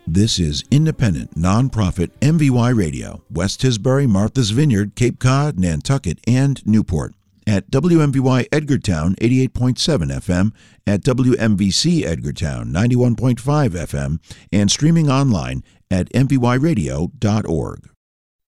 This is independent, nonprofit MVY Radio, West Tisbury, Martha's Vineyard, Cape Cod, Nantucket, and Newport. At WMVY Edgartown 88.7 FM, at WMVC Edgartown 91.5 FM, and streaming online at mvyradio.org.